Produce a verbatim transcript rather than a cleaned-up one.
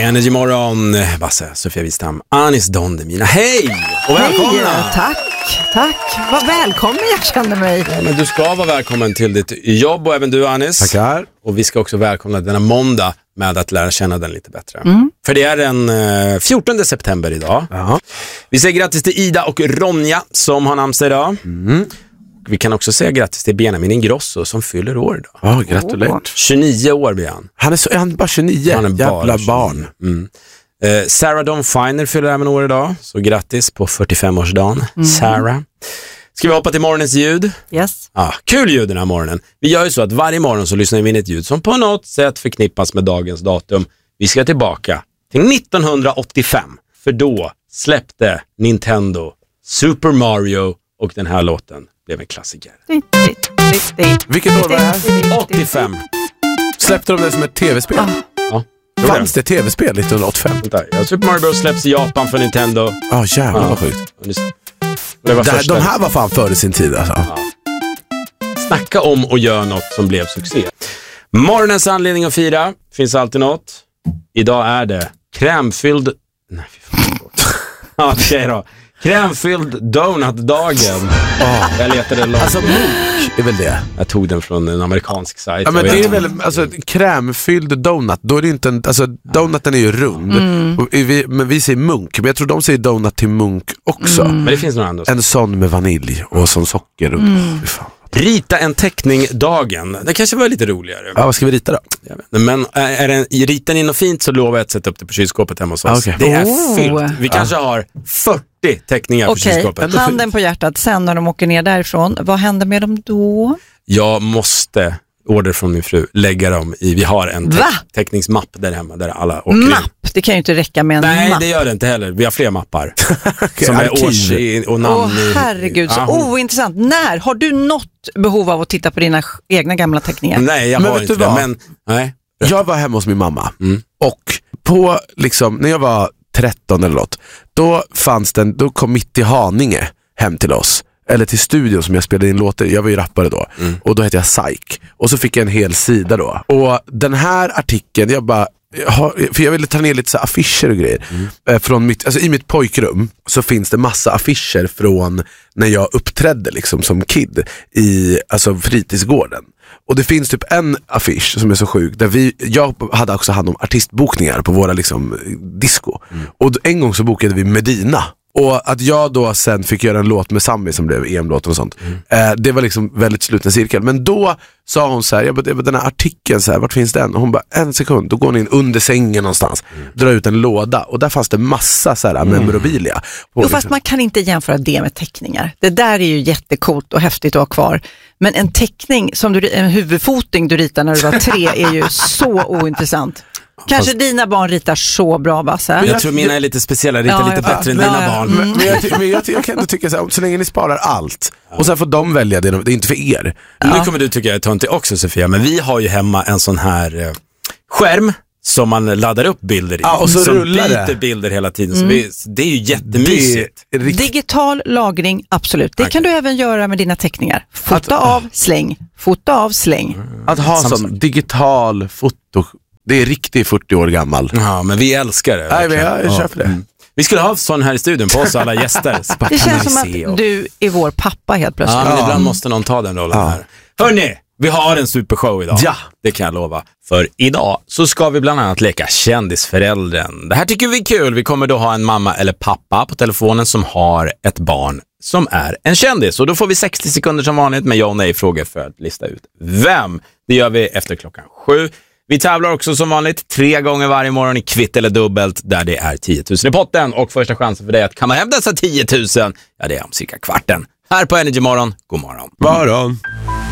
Energy Morgon, Basse, Sofia Wistam, Anis Don Demina. Hej och välkomna! Hej, tack, tack. Vad välkommen jag känner mig. Ja, men du ska vara välkommen till ditt jobb och även du, Anis. Tackar. Och vi ska också välkomna denna måndag med att lära känna den lite bättre. Mm. För det är den eh, fjortonde september idag. Jaha. Vi säger grattis till Ida och Ronja som har namnsdag idag. Mm. Vi kan också säga grattis till Benjamin Ingrosso som fyller år idag. Ja, gratulerat. tjugonio år blir han. Han är, så, är han bara tjugonio? Han är jävla bara tjugonio. Barn. Mm. Eh, Sarah Dawn Finer fyller även år idag. Så grattis på fyrtiofemårsdagen, mm. Sarah. Ska vi hoppa till morgonens ljud? Yes. Ah, kul ljud den här morgonen. Vi gör ju så att varje morgon så lyssnar vi in ett ljud som på något sätt förknippas med dagens datum. Vi ska tillbaka till nittonhundraåttiofem. För då släppte Nintendo Super Mario och den här låten blev en klassiker. Vilket år var det här? åttiofem. Släppte de det som ett tv-spel? Ah. Ja. Fanns det tv-spel nittonhundraåttiofem? Ja, Super Mario Bros släpps i Japan för Nintendo. Ja, oh, jävlar ja. Vad sjukt. Det var det här, första. De här var fan före sin tid alltså. Ja. Snacka om och gör något som blev succé. Morgonens anledning att fira. Finns alltid något. Idag är det krämfylld... Nej, fy fan. Ja, okej okay då. Krämfylld donut-dagen. Oh. Jag letade långt. Alltså munk är väl det? Jag tog den från en amerikansk sajt. Ja, men det är väl, alltså krämfylld donut. Då är det inte en, alltså donuten är ju rund. Mm. Och vi, men vi säger munk. Men jag tror de säger donut till munk också. Mm. Men det finns några andra. En sån med vanilj och sån socker. Mm. Fan. Rita en teckning-dagen. Det kanske var lite roligare. Ja, vad ska vi rita då? Men är det i riten in och fint så lovar jag att sätta upp det på kylskåpet hemma hos oss. Okay. Det är oh. fyllt. Vi kanske ja. har fyrtio teckningar okay. på kylskåpet. Handen på hjärtat, sen när de åker ner därifrån, vad händer med dem då? Jag måste, order från min fru, lägga dem i, vi har en te- teckningsmapp där hemma där alla åker Mapp? In. Det kan ju inte räcka med en Nej, mapp. Nej, det gör det inte heller. Vi har fler mappar. Som är års och namn. Åh, herregud, så ja. ointressant. När? Har du något behov av att titta på dina egna gamla teckningar? Nej, jag men har inte det. Men, nej. Jag var hemma hos min mamma. Mm. Och på, liksom, när jag var tretton eller något, då fanns den, då kom Mitt i Haninge hem till oss. Eller till studion som jag spelade in låter. Jag var ju rappare då. Mm. Och då hette jag Psych. Och så fick jag en hel sida då. Och den här artikeln, jag bara... För jag ville ta ner lite så affischer och grejer. Mm. Från mitt, alltså i mitt pojkrum så finns det massa affischer från när jag uppträdde liksom som kid i alltså fritidsgården. Och det finns typ en affisch som är så sjuk där vi, jag hade också hand om artistbokningar på våra liksom disco. Mm. Och en gång så bokade vi Medina. Och att jag då sen fick göra en låt med Sammy som blev E M-låten och sånt. Mm. Eh, det var liksom väldigt sluten cirkel. Men då sa hon så här, jag bara, den här artikeln så här, vart finns den? Och hon bara, en sekund, då går hon in under sängen någonstans. Mm. Drar ut en låda. Och där fanns det massa så här mm. memorabilia. Jo, liksom. Fast man kan inte jämföra det med teckningar. Det där är ju jättecoolt och häftigt att ha kvar. Men en teckning, som du, en huvudfoting du ritar när du var tre är ju så ointressant. Kanske Fast... dina barn ritar så bra, Basse. Jag tror mina är lite speciella, ritar ja, lite bättre än dina ja. barn. Mm. Men, jag, men jag, jag kan inte tycka så här, så länge ni sparar allt ja. och sen får de välja det, det är inte för er. Ja. Nu kommer du tycka jag tar inte också, Sofia, men vi har ju hemma en sån här eh, skärm som man laddar upp bilder i. Ja, och så som rullar byter det. bilder hela tiden. Mm. Så vi, det är ju jättemysigt. Det är rikt... Digital lagring, absolut. Det okay. kan du även göra med dina teckningar. Fota att, av, släng. Fota av, släng. Mm. Att ha Samsung. Sån digital foto... Det är riktigt fyrtio år gammal. Ja, men vi älskar det. Nej, men jag, jag köper det. Mm. Vi skulle ha sån här i studion på oss alla gäster. Det känns som att och... du är vår pappa helt plötsligt. Ja, men ibland måste någon ta den rollen ja. här. Hörrni, vi har en supershow idag. Ja. Det kan jag lova. För idag så ska vi bland annat leka kändisföräldern. Det här tycker vi är kul. Vi kommer då ha en mamma eller pappa på telefonen som har ett barn som är en kändis. Och då får vi sextio sekunder som vanligt med ja och nej-frågor för att lista ut vem. Det gör vi efter klockan sju. Vi tävlar också som vanligt tre gånger varje morgon i kvitt eller dubbelt där det är tio tusen i potten. Och första chansen för dig att kamma hem dessa tio tusen, ja det är om cirka kvarten. Här på Energy Morgon, god morgon. Morgon.